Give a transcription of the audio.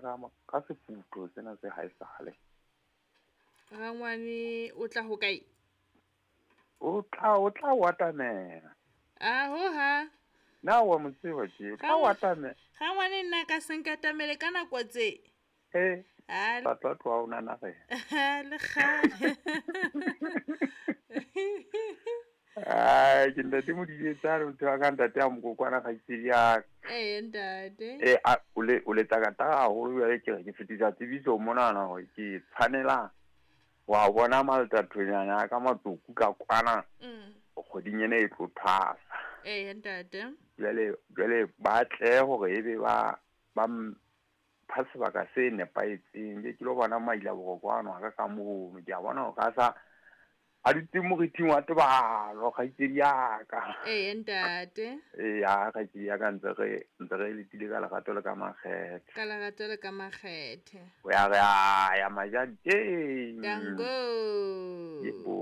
ka sefuto sena se haesale. Rangwane o tla ho kae? O tla watamela. Ho ha. Na wa mo tseba ke o tla watamela. Rangwane nna ka senkatamele ka nako tse. Ba tla tloa o nanagela. Le kgale. Ke ntate mo dietsana motho wa ka ntate a mokokwana ga itsedi ya. Ntate. O le takataka haholo ya ke re ke fetisa tsebiso mona na ho ke tshwanela wa bona maltathonyana ka matsoku ka kwana. Kgoding ena e tlo thasa. Ntate. Jwale ba tle hore ebe ba pha sebaka se nepahetseng ke lo bona maila borokwana ga ka moo ke a bona ho ka sa a ditse morithing wa tebalo ga itsedi ya ka. Ntate. Ya ga itsedi ya ka ntse re letile ka legato le ka makgethe. Ka legato le ka makgethe. O ya re ya majanteng. Dango.